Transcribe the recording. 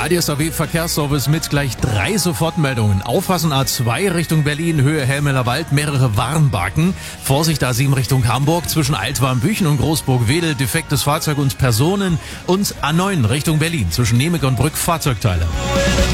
ADSAW Verkehrsservice mit gleich 3 Sofortmeldungen. Aufpassen A2 Richtung Berlin, Höhe Helmeler Wald, mehrere Warnbaken. Vorsicht A7 Richtung Hamburg, zwischen Altwarmbüchen und Großburg-Wedel, defektes Fahrzeug und Personen. Und A9 Richtung Berlin, zwischen Nemeg und Brück, Fahrzeugteile.